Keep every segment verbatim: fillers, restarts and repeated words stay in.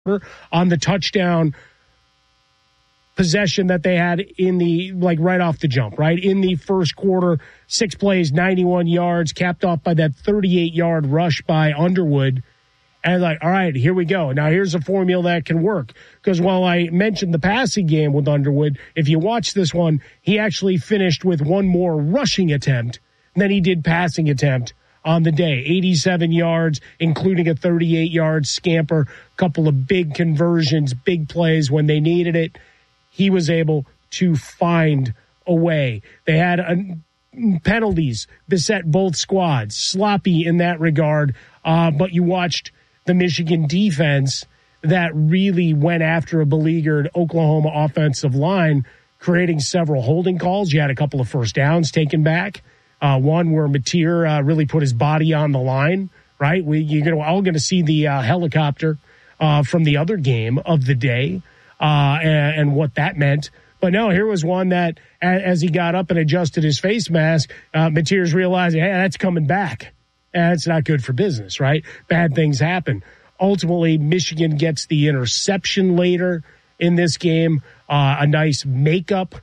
on the touchdown possession that they had in the, like right off the jump, right? In the first quarter, six plays, ninety-one yards, capped off by that thirty-eight yard rush by Underwood. And like, all right, here we go. Now here's a formula that can work. Because while I mentioned the passing game with Underwood, if you watch this one, he actually finished with one more rushing attempt than he did passing attempt on the day. eighty-seven yards, including a thirty-eight yard scamper, a couple of big conversions, big plays when they needed it. He was able to find a way. They had a, penalties beset both squads, sloppy in that regard, uh, but you watched the Michigan defense that really went after a beleaguered Oklahoma offensive line, creating several holding calls. You had a couple of first downs taken back. Uh, one where Mateer uh, really put his body on the line, right? We, you're gonna, all going to see the uh, helicopter uh, from the other game of the day uh, and, and what that meant. But no, here was one that as he got up and adjusted his face mask, uh, Mateer's realizing, hey, that's coming back. And it's not good for business, right? Bad things happen. Ultimately, Michigan gets the interception later in this game. Uh, a nice makeup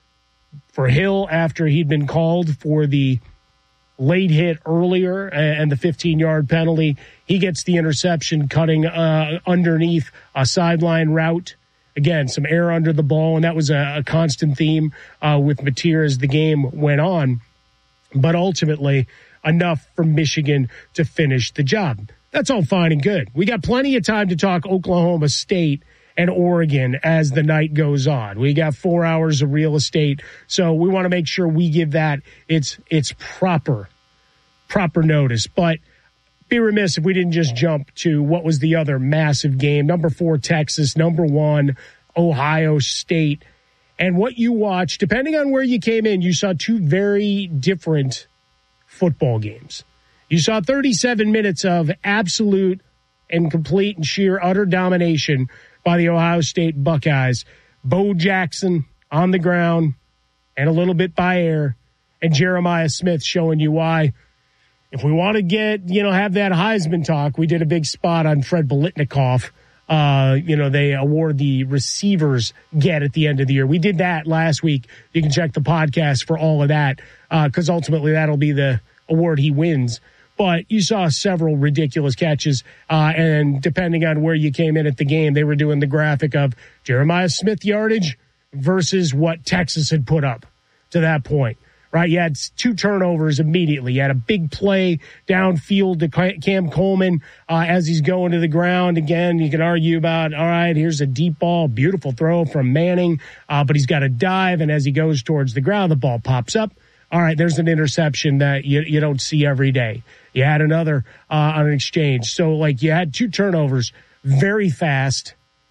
for Hill after he'd been called for the late hit earlier and the fifteen yard penalty. He gets the interception cutting uh, underneath a sideline route. Again, some air under the ball, and that was a, a constant theme uh, with Mateer as the game went on. But ultimately, enough for Michigan to finish the job. That's all fine and good. We got plenty of time to talk Oklahoma State and Oregon as the night goes on. We got four hours of real estate, so we want to make sure we give that its its proper proper notice. But be remiss if we didn't just jump to what was the other massive game. Number four, Texas. Number one, Ohio State. And what you watched, depending on where you came in, you saw two very different football games. You saw thirty-seven minutes of absolute and complete and sheer utter domination by the Ohio State Buckeyes. Bo Jackson on the ground and a little bit by air, and Jeremiah Smith showing you why. If we want to get, you know, have that Heisman talk, we did a big spot on Fred Biletnikoff. Uh, you know, they award the receivers get at the end of the year. We did that last week. You can check the podcast for all of that because uh, ultimately that'll be the award he wins. But you saw several ridiculous catches, uh, and depending on where you came in at the game, they were doing the graphic of Jeremiah Smith yardage versus what Texas had put up to that point, right? You had two turnovers immediately. You had a big play downfield to Cam Coleman uh, as he's going to the ground. Again, you can argue about, all right, here's a deep ball, beautiful throw from Manning, uh, but he's got to dive, and as he goes towards the ground, the ball pops up. All right, there's an interception that you, you don't see every day. You had another uh, on an exchange. So, like, you had two turnovers very fast,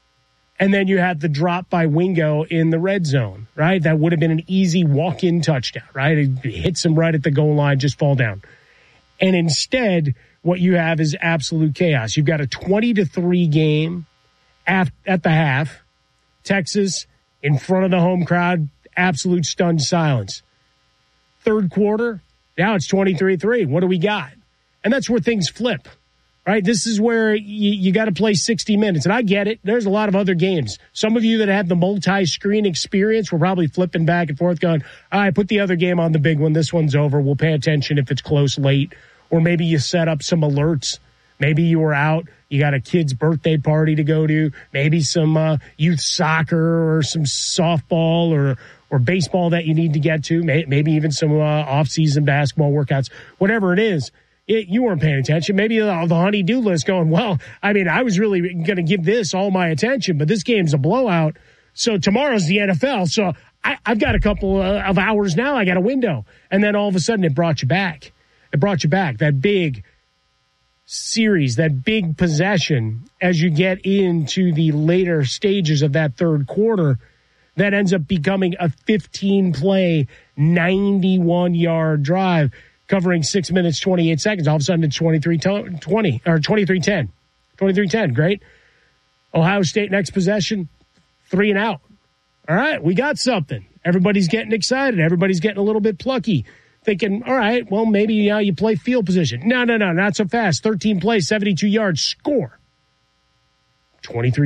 and then you had the drop by Wingo in the red zone, right? That would have been an easy walk-in touchdown, right? It hits him right at the goal line, just fall down. And instead, what you have is absolute chaos. You've got a twenty to three game at, at the half. Texas in front of the home crowd, absolute stunned silence. Third quarter, now it's twenty-three three. What do we got? And that's where things flip, right? This is where you, you got to play sixty minutes. And I get it. There's a lot of other games. Some of you that have the multi-screen experience were probably flipping back and forth going, all right, put the other game on the big one. This one's over. We'll pay attention if it's close late. Or maybe you set up some alerts. Maybe you were out. You got a kid's birthday party to go to. Maybe some uh, youth soccer or some softball or or baseball that you need to get to. Maybe even some uh, off-season basketball workouts. Whatever it is, it, you weren't paying attention. Maybe the, the honey-do list going, well, I mean, I was really going to give this all my attention, but this game's a blowout. So tomorrow's the N F L. So I, I've got a couple uh, of hours now. I got a window. And then all of a sudden it brought you back. It brought you back. That big series, that big possession as you get into the later stages of that third quarter, that ends up becoming a fifteen play, ninety-one yard drive covering six minutes, twenty-eight seconds. All of a sudden it's twenty-three twenty or twenty-three ten. twenty-three ten, great. Ohio State next possession, three and out. All right, we got something. Everybody's getting excited. Everybody's getting a little bit plucky. Thinking, all right, well, maybe now you play field position. No, no, no, not so fast. thirteen plays, seventy-two yards, score. twenty-three